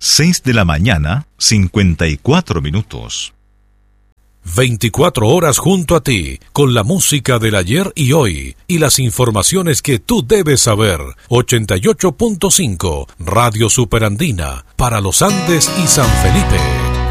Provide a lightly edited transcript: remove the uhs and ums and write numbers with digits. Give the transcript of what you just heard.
6 de la mañana, 54 minutos. 24 horas junto a ti, con la música del ayer y hoy, y las informaciones que tú debes saber. 88.5, Radio Superandina, para los Andes y San Felipe.